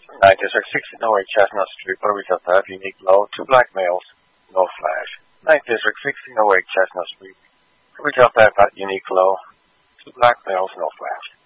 96 1608 Chestnut Street, Retail Theft, Unique Low, 2 black males, no flash. 9th District 1608 Chestnut Street, Retail Theft at Unique Low, 2 black males, no flash.